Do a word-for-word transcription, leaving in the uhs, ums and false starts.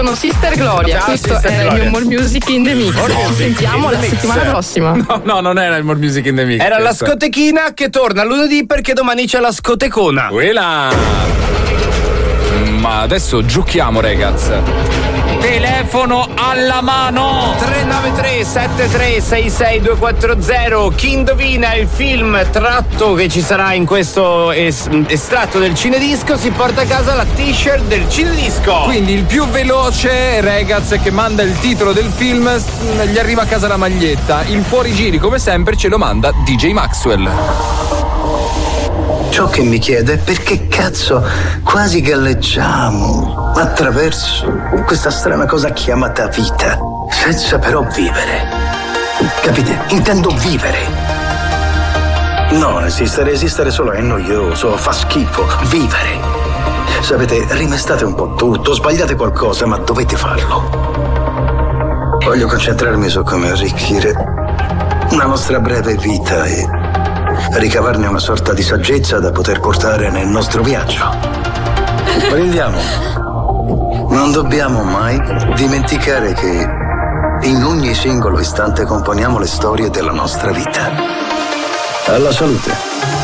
Sono Sister Gloria, Ciao, questo Sister è Gloria. il More Music in the Mix. Ci sentiamo la settimana prossima. No, no, non era il More Music in the Mix. Era la questo. scotechina che torna lunedì perché domani c'è la scotecona. Quella. Ma adesso giochiamo, ragazzi. Telefono alla mano. tre nove tre sette tre sei sei due quattro zero. Chi indovina il film tratto che ci sarà in questo es- estratto del Cinedisco si porta a casa la t-shirt del Cinedisco. Quindi il più veloce, ragazzi, che manda il titolo del film, gli arriva a casa la maglietta. Il fuorigiri, come sempre, ce lo manda D J Maxwell. Ciò che mi chiede è perché cazzo quasi galleggiamo attraverso questa strana cosa chiamata vita, senza però vivere. Capite? Intendo vivere. No, esistere, esistere solo è noioso, fa schifo. Vivere. Sapete, rimestate un po' tutto, sbagliate qualcosa, ma dovete farlo. Voglio concentrarmi su come arricchire la nostra breve vita e ricavarne una sorta di saggezza da poter portare nel nostro viaggio. Prendiamo. Non dobbiamo mai dimenticare che in ogni singolo istante componiamo le storie della nostra vita. Alla salute.